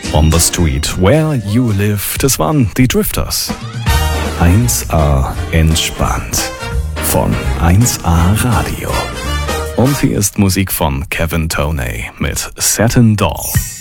On the Street Where You Live, das waren die Drifters. 1A entspannt von 1A Radio. Und hier ist Musik von Kevin Toney mit Satin Doll.